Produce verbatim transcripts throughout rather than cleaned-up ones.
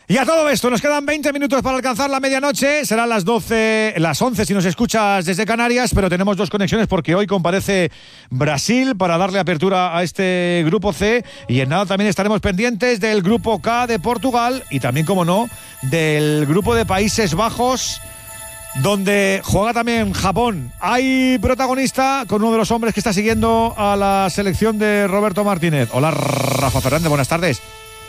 Y a todo esto, nos quedan veinte minutos para alcanzar la medianoche. Serán las doce, las once si nos escuchas desde Canarias, pero tenemos dos conexiones porque hoy comparece Brasil para darle apertura a este grupo C. Y en nada también estaremos pendientes del grupo K de Portugal y también, como no, del grupo de Países Bajos, donde juega también Japón. Hay protagonista con uno de los hombres que está siguiendo a la selección de Roberto Martínez. Hola, Rafa Fernández, buenas tardes.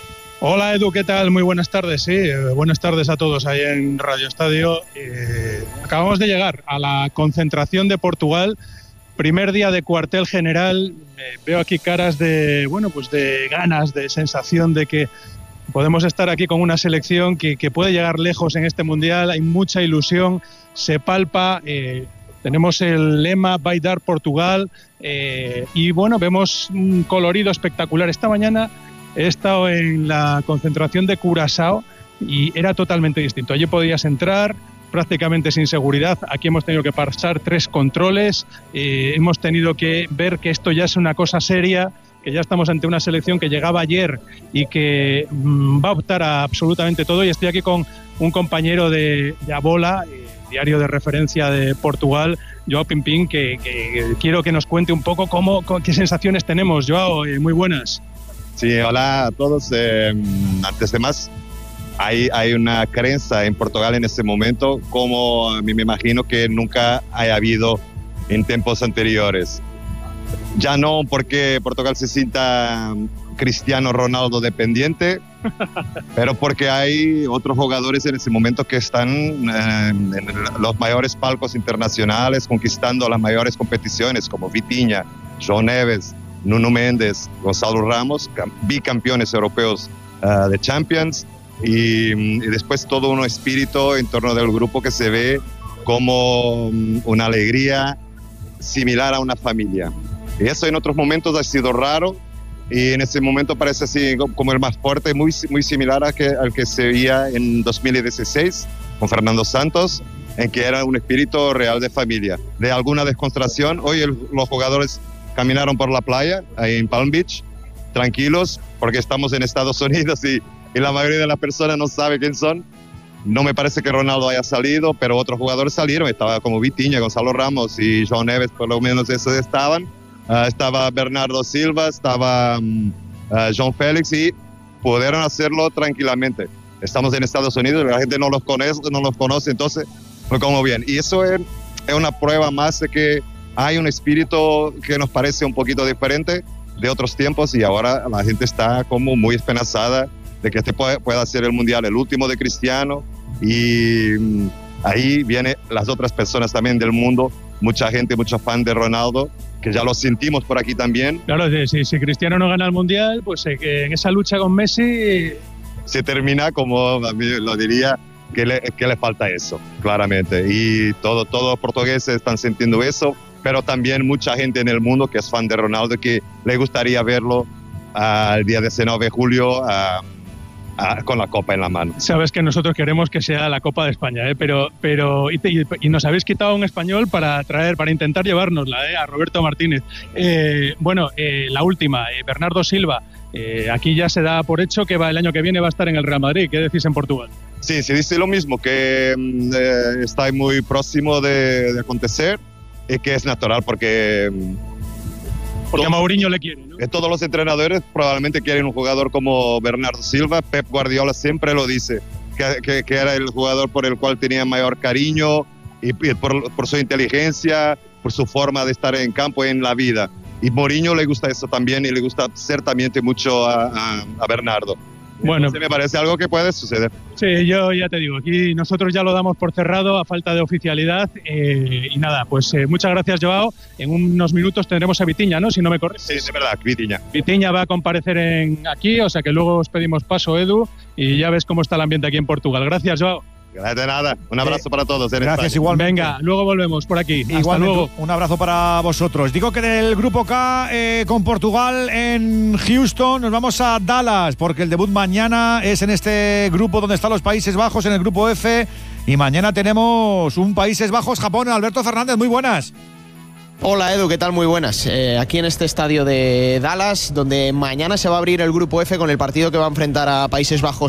Hola Edu, ¿qué tal? Muy buenas tardes, sí, eh, buenas tardes a todos ahí en Radio Estadio. Eh, acabamos de llegar a la concentración de Portugal, primer día de cuartel general. Eh, veo aquí caras de, bueno, pues de ganas, de sensación de que podemos estar aquí con una selección que, que puede llegar lejos en este mundial. Hay mucha ilusión, se palpa. Eh, tenemos el lema Vai dar Portugal eh, y bueno, vemos un colorido espectacular. Esta mañana he estado en la concentración de Curazao y era totalmente distinto. Allí podías entrar prácticamente sin seguridad. Aquí hemos tenido que pasar tres controles. Eh, hemos tenido que ver que esto ya es una cosa seria, que ya estamos ante una selección que llegaba ayer y que mmm, va a optar a absolutamente todo. Y estoy aquí con un compañero de, de Abola, eh, diario de referencia de Portugal, Joao Pimpín, que, que, que quiero que nos cuente un poco cómo, qué sensaciones tenemos. Joao, eh, muy buenas. Sí, hola a todos. Eh, antes de más, hay, hay una creencia en Portugal en este momento, como a mí me imagino que nunca haya habido en tiempos anteriores. Ya no porque Portugal se sienta Cristiano Ronaldo dependiente, pero porque hay otros jugadores en ese momento que están eh, en los mayores palcos internacionales, conquistando las mayores competiciones, como Vitinha, João Neves, Nuno Mendes, Gonzalo Ramos, bicampeones europeos uh, de Champions, y, y después todo un espíritu en torno del grupo que se ve como um, una alegría similar a una familia. Y eso en otros momentos ha sido raro, y en ese momento parece así como el más fuerte, muy, muy similar a que, al que se veía en dos mil dieciséis con Fernando Santos, en que era un espíritu real de familia, de alguna descontracción. Hoy el, los jugadores caminaron por la playa, ahí en Palm Beach, tranquilos, porque estamos en Estados Unidos y, y la mayoría de las personas no sabe quién son. No me parece que Ronaldo haya salido, pero otros jugadores salieron. Estaba como Vitinha, Gonzalo Ramos y João Neves, por lo menos esos estaban. Uh, estaba Bernardo Silva, estaba um, uh, João Félix, y pudieron hacerlo tranquilamente. Estamos en Estados Unidos, la gente no los conoce, no los conoce, entonces fue como bien. Y eso es, es una prueba más de que hay un espíritu que nos parece un poquito diferente de otros tiempos, y ahora la gente está como muy esperanzada de que este pueda, pueda ser el mundial, el último de Cristiano, y mmm, ahí vienen las otras personas también del mundo, mucha gente, muchos fans de Ronaldo, que ya lo sentimos por aquí también. Claro, si, si Cristiano no gana el mundial, pues eh, que en esa lucha con Messi se termina, como a mí lo diría, que le, que le falta eso, claramente, y todo, todos los portugueses están sintiendo eso, pero también mucha gente en el mundo que es fan de Ronaldo, que le gustaría verlo uh, el día diecinueve de julio uh, uh, con la copa en la mano. Sabes que nosotros queremos que sea la Copa de España, ¿eh? pero, pero y, te, y nos habéis quitado un español para traer, para intentar llevárnosla, ¿eh? A Roberto Martínez. Eh, bueno, eh, la última, eh, Bernardo Silva. Eh, aquí ya se da por hecho que va, el año que viene va a estar en el Real Madrid. ¿Qué decís en Portugal? Sí, se dice lo mismo, que eh, está muy próximo de, de acontecer, y que es natural porque... Porque todo, a Mourinho le quiere, ¿no? Todos los entrenadores probablemente quieren un jugador como Bernardo Silva. Pep Guardiola siempre lo dice, que, que, que era el jugador por el cual tenía mayor cariño, y, y por, por su inteligencia, por su forma de estar en campo y en la vida. Y Mourinho le gusta eso también, y le gusta ciertamente mucho a, a, a Bernardo. Bueno, entonces me parece algo que puede suceder. Sí, yo ya te digo, aquí nosotros ya lo damos por cerrado a falta de oficialidad, eh, y nada, pues eh, muchas gracias, Joao. En unos minutos tendremos a Vitinha, ¿no? Si no me corriges. Sí, de verdad, Vitinha. Vitinha va a comparecer en aquí, o sea que luego os pedimos paso, Edu, y ya ves cómo está el ambiente aquí en Portugal. Gracias, Joao. De nada, un abrazo eh, para todos. Gracias, igual. Venga, luego volvemos por aquí. Igual, hasta luego. Un abrazo para vosotros. Digo que del grupo K eh, con Portugal en Houston nos vamos a Dallas, porque el debut mañana es en este grupo donde están los Países Bajos, en el grupo F, y mañana tenemos un Países Bajos-Japón. Alberto Fernández, muy buenas. Hola Edu, ¿qué tal? Muy buenas. Eh, aquí en este estadio de Dallas, donde mañana se va a abrir el grupo F con el partido que va a enfrentar a Países Bajos